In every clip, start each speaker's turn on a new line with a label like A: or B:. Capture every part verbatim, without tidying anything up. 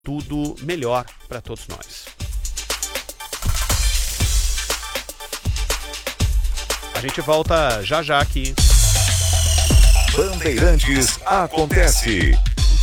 A: tudo melhor para todos nós. A gente volta já já aqui.
B: Bandeirantes acontece.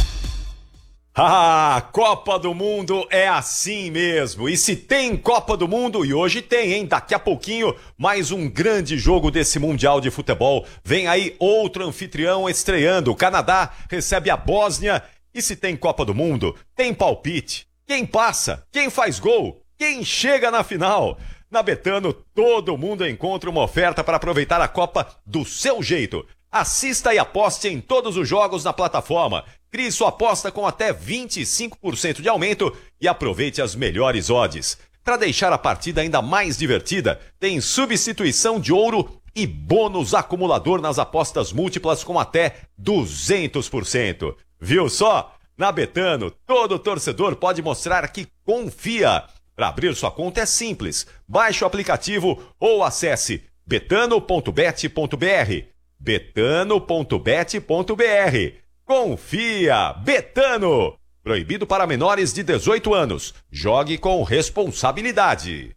C: Ah, Copa do Mundo é assim mesmo. E se tem Copa do Mundo, e hoje tem, hein? Daqui a pouquinho, mais um grande jogo desse Mundial de Futebol. Vem aí outro anfitrião estreando. O Canadá recebe a Bósnia. E se tem Copa do Mundo, tem palpite. Quem passa? Quem faz gol? Quem chega na final? Na Betano, todo mundo encontra uma oferta para aproveitar a Copa do seu jeito. Assista e aposte em todos os jogos na plataforma. Crie sua aposta com até vinte e cinco por cento de aumento e aproveite as melhores odds. Para deixar a partida ainda mais divertida, tem substituição de ouro e bônus acumulador nas apostas múltiplas com até duzentos por cento. Viu só? Na Betano, todo torcedor pode mostrar que confia. Para abrir sua conta é simples. Baixe o aplicativo ou acesse betano ponto bet ponto br. betano ponto bet ponto br. Confia! Betano! Proibido para menores de dezoito anos. Jogue com responsabilidade.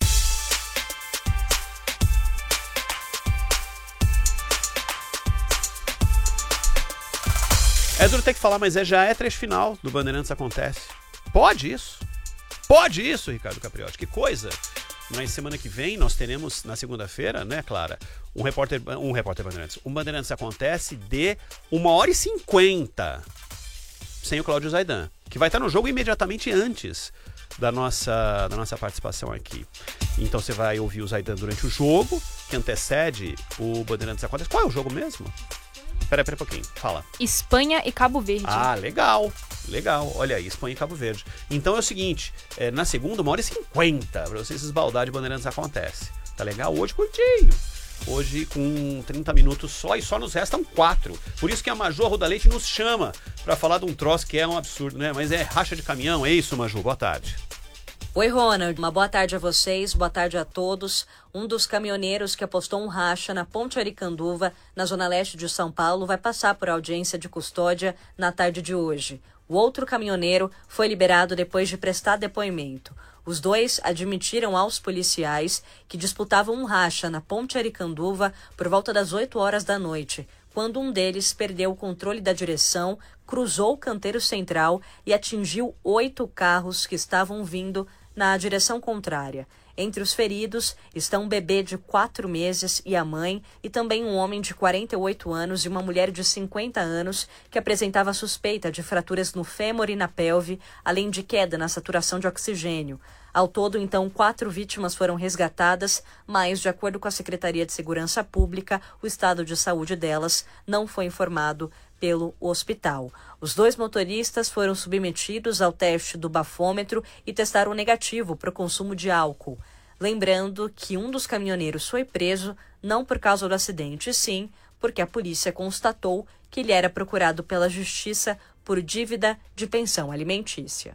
A: É duro ter que falar, mas é, já é trecho final do Bandeirantes Acontece. Pode isso? Pode isso, Ricardo Capriotti? Que coisa! Mas semana que vem nós teremos, na segunda-feira, né, Clara? Um repórter, um repórter Bandeirantes. O Bandeirantes Acontece de uma hora e cinquenta, sem o Cláudio Zaidan, que vai estar no jogo imediatamente antes da nossa, da nossa participação aqui. Então você vai ouvir o Zaidan durante o jogo, que antecede o Bandeirantes Acontece. Qual é o jogo mesmo? Peraí, peraí um pouquinho, fala.
D: Espanha e Cabo Verde.
A: Ah, legal, legal. Olha aí, Espanha e Cabo Verde. Então é o seguinte, é, na segunda, uma hora e cinquenta, pra vocês esbaldar de Bandeirantes Acontece. Tá legal? Hoje curtinho. Hoje com trinta minutos só e só nos restam quatro. Por isso que a Maju Arruda Leite nos chama pra falar de um troço que é um absurdo, né? Mas é racha de caminhão, é isso, Maju? Boa tarde.
E: Oi, Ronald. Uma boa tarde a vocês, boa tarde a todos. Um dos caminhoneiros que apostou um racha na Ponte Aricanduva, na zona leste de São Paulo, vai passar por audiência de custódia na tarde de hoje. O outro caminhoneiro foi liberado depois de prestar depoimento. Os dois admitiram aos policiais que disputavam um racha na Ponte Aricanduva por volta das oito horas da noite, quando um deles perdeu o controle da direção, cruzou o canteiro central e atingiu oito carros que estavam vindo na direção contrária. Entre os feridos estão um bebê de quatro meses e a mãe, e também um homem de quarenta e oito anos e uma mulher de cinquenta anos que apresentava suspeita de fraturas no fêmur e na pelve, além de queda na saturação de oxigênio. Ao todo, então, quatro vítimas foram resgatadas, mas, de acordo com a Secretaria de Segurança Pública, o estado de saúde delas não foi informado pelo hospital. Os dois motoristas foram submetidos ao teste do bafômetro e testaram negativo para o consumo de álcool. Lembrando que um dos caminhoneiros foi preso, não por causa do acidente, sim porque a polícia constatou que ele era procurado pela Justiça por dívida de pensão alimentícia.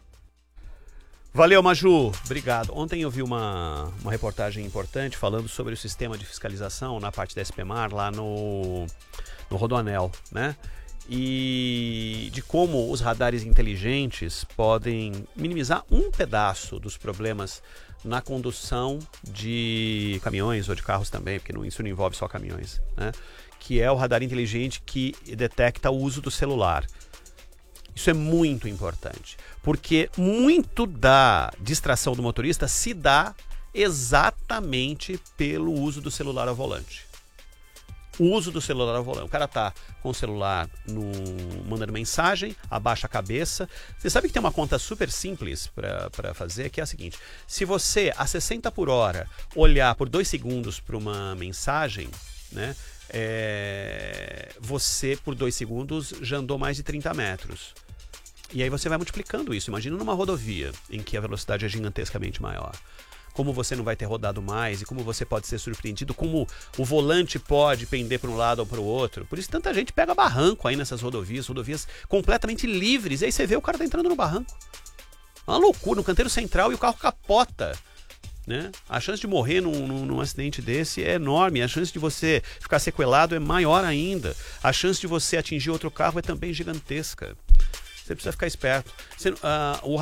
A: Valeu, Maju. Obrigado. Ontem eu vi uma, uma reportagem importante falando sobre o sistema de fiscalização na parte da S P Mar, lá no, no Rodoanel, né? E de como os radares inteligentes podem minimizar um pedaço dos problemas na condução de caminhões ou de carros também, porque não, isso não envolve só caminhões, né? Que é o radar inteligente que detecta o uso do celular. Isso é muito importante, porque muito da distração do motorista se dá exatamente pelo uso do celular ao volante. O uso do celular ao volante. O cara tá com o celular no, mandando mensagem, abaixa a cabeça. Você sabe que tem uma conta super simples para fazer, que é a seguinte: se você, a sessenta por hora, olhar por dois segundos para uma mensagem, né? É, você, por dois segundos, já andou mais de trinta metros. E aí você vai multiplicando isso. Imagina numa rodovia em que a velocidade é gigantescamente maior. Como você não vai ter rodado mais e como você pode ser surpreendido, como o volante pode pender para um lado ou para o outro. Por isso tanta gente pega barranco aí nessas rodovias, rodovias completamente livres. E aí você vê o cara tá entrando no barranco. Uma loucura, no canteiro central, e o carro capota. Né? A chance de morrer num, num, num acidente desse é enorme. A chance de você ficar sequelado é maior ainda. A chance de você atingir outro carro é também gigantesca. Você precisa ficar esperto. Você, uh, o